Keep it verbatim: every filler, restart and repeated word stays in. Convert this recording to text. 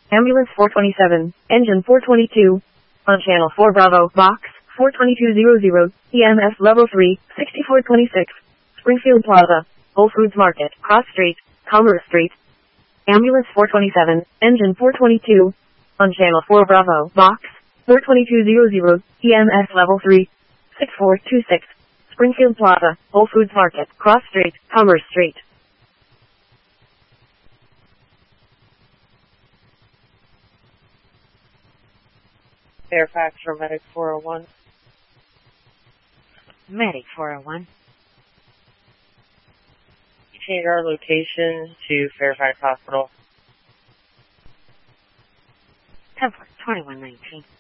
Ambulance four twenty-seven, engine four twenty-two, on channel four Bravo, box four twenty-two hundred, E M S level three, sixty-four twenty-six, Springfield Plaza, Whole Foods Market, Cross Street, Commerce Street. Ambulance four twenty-seven, engine four twenty-two, on channel four Bravo, box four twenty-two hundred, E M S level three, sixty-four twenty-six, Springfield Plaza, Whole Foods Market, Cross Street, Commerce Street. Fairfax for Medic four oh one. Medic four oh one. Change our location to Fairfax Hospital. ten four, twenty-one nineteen.